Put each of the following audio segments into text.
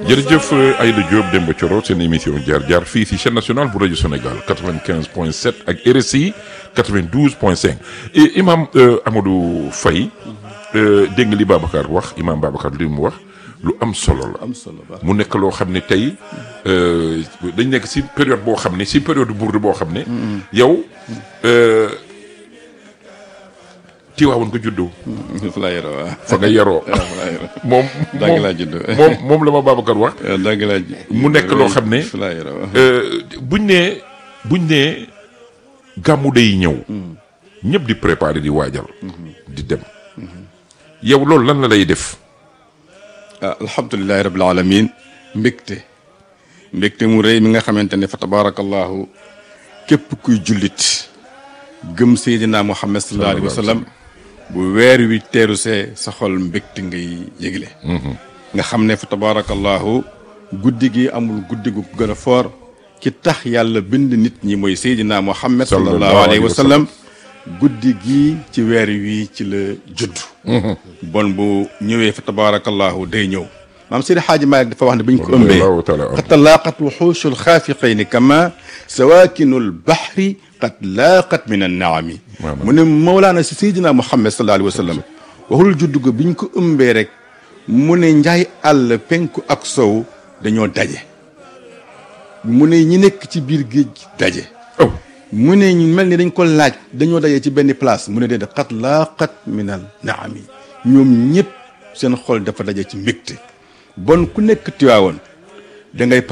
jërëjëf Aïda Diop Demba Thioro seen émission jaar fii ci chaîne nationale bu rajo Sénégal 95.7 ak RSI 92.5 et imam Amadou Faye dégg nga li Babacar wax imam Babacar li mu wax lu am solo la. mu nekk loo xam ne tey dañ nekk ci période boo xam ne ci période bourde boo xam ne. yow Tiwaawoon ko juddoo. fa la yaroo waaw. fa nga yaroo. moom dagg laa juddoo. moom la ma Babacar wax. dagg laa mu nekk loo xam ne. fa la yaroo buñ nee gàmmu day ñëw. ñëpp di préparer di waajal. di dem. yow loolu lan la lay def. alhamdulilahi rabbil alamin mbégte mu rëy mi nga xamante ne fa tabarakallahu képp kuy jullit gëm Seydina Muhammad sallallahu alayhi wa sallam bu weer wi teeru see sa xol mbégte ngay yëgle nga xam ne fa tabarakallahu guddi gi amul guddi gu gën a foor ki tax yàlla bind nit ñi mooy Seydina Muhammad sallallahu alayhi wa sallam guddi gi ci weer wi ci la judd bon bu ñëwee fa tabarakallahu day ñëw maam Seydi Hadji Malick dafa wax ne bañ ko ëmbee qad laaqat wuxuushul xaafiqayni kama sawaakinul baxri qad laaqat min annaami mu ne Mawlaana si Seydina Muhammad sallallahu alayhi wa sallam waxul judd ko biñ ko ëmbee rek mu ne njaay àll penku ak sow dañoo daje mu ne ñi nekk ci biir géej daje mu ne ñu mel ni dañ ko laaj dañoo daje ci benn place mu ne déedéet qad laaqat min annaami ñoom ñëpp seen xol dafa daje ci mbégte bon ku nekk Tiwaawoon da ngay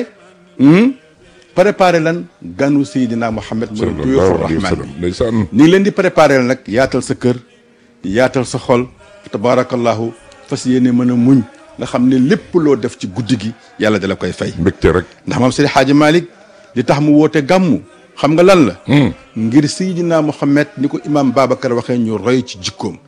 préparé lan ganu Seydina Muhammad mooy duyuufu rahmaan ni ngi leen di préparé nag yaatal sa kër yaatal sa xol tabaarakallahu fas yéene mën a muñ nga xam ne lépp loo def ci guddi gi yàlla dala koy fay mbégte rek ndax maam Seydi Hadji Malick li tax mu woote gàmmu xam nga lan la ngir Seydina Muhammad ni ko imam Babacar waxee ñu roy ci jikkoom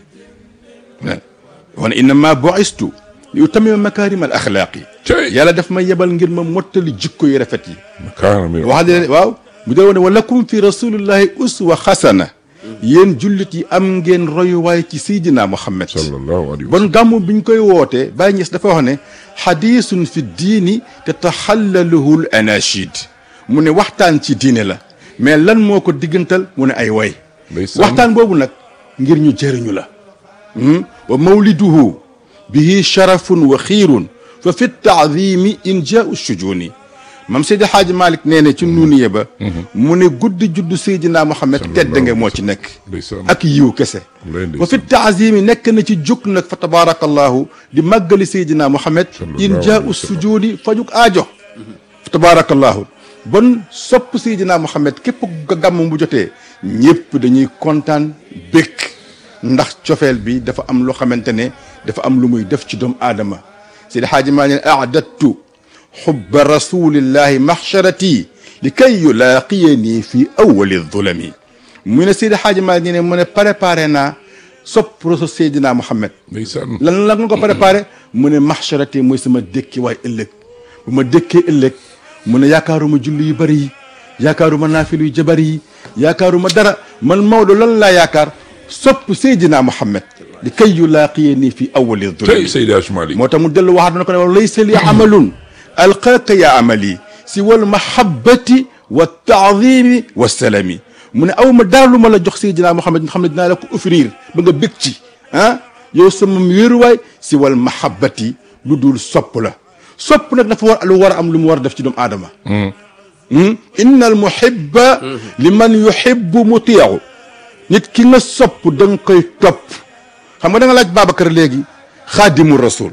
wan innama bu'istu li utammima makarim al axlaaqi yàlla daf ma yebal ngir ma mottali jikko yu rafet yi wax de waaw mu dee woon wa lakum fi rasulillahi uswa xasana yéen jullit yi am ngeen royuwaay ci Seydina Muhammad sallallahu alayhi wa bon gàmmu biñ koy wootee Baye Niass dafa wax ne xadiisun fi diini tataxallaluhu l anachid mu ne waxtaan ci diine la mais lan moo ko diggantal mu ne ay way waxtaan boobu nag ngir ñu jëriñu la wa mawliduhu bihi sharafun wa xiirun fa fi taadimi injaau sujuni mam Seydi Hadji Malick nee ne ci nuuniye ba mu ne guddi juddu Seydina Muhammad tedd nga moo ci nekk ak yiw kese wa fi taazimi nekk na ci jóg nag fa tabarakallahu di màggali Seydina Muhammad injaau sujuni fajuk aajo fa tabarakallahu bon sopp Seydina Muhammad képp ko gàmm bu jotee ñëpp dañuy kontaan békk ndax cofeel bi dafa am loo xamante ne dafa am lu muy def ci doomu aadama Seydi Hadji Malick a'dadtu xubba rasulillahi maxsharati li kay yulaaqiyani fi awali zulami mu ne Seydi Hadji Malick ne mu ne préparé naa sopp rasul Seydina Muhammad lan la nga ko préparé mu ne maxsharati mooy sama dékki waay ëllëg bu ma dékkee ëllëg mu ne yaakaaruma julli yu bëri yi yaakaaruma naafilu yu jabari yi yaakaaruma dara man Maodo lan laa yaakaar sopp Seydina Muhammad li kay yulaaqiyani fi awali zulami moo tax mu dellu waxaat na ko ne laysa li amalun alqaaka ya amali si wal mahabbati wa taadimi wa salami mu ne aw ma dara lu ma la jox Seydina Muhammad nga xam ne dinaa la ko offrir ba nga bég ci yow sama wéeruwaay si wal mahabbati lu dul sopp la sopp nag dafa war a am lu mu war a def ci doomu aadama inna al muhibba liman yuhibbu mutii'u nit ki nga sopp da nga koy topp xam nga da nga laaj Babacar léegi xaadimu rasul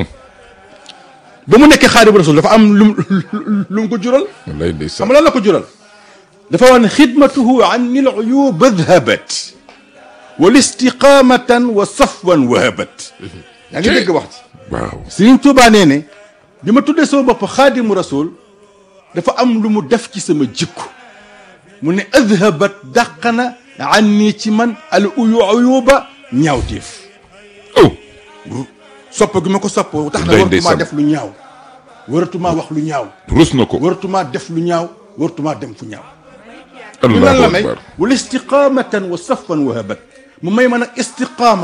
ba mu nekkee xaadimu rasul dafa am lu mu ko jural xam nga lan la ko jural dafa wax ne xidmatuhu anni l uyub adhabat wal istiqamatan wa safwan wahabat yaa ngi dégg wax ci waaw Sëriñ Tuubaa nee ne bi ma tuddee sama bopp xaadimu rasul dafa am lu mu def ci sama jikko mu ne adhabat dàqana anni ci man al uyuba ñaawteef sopp gi ma ko sopp tax na waratumaa def lu ñaaw waratumaa wax lu ñaaw rus na ko waratumaa def lu ñaaw waratumaa dem fu ñaaw allahu lan la may akbar wala istiqamatan wa safwan wahabat mu may ma nag istiqaama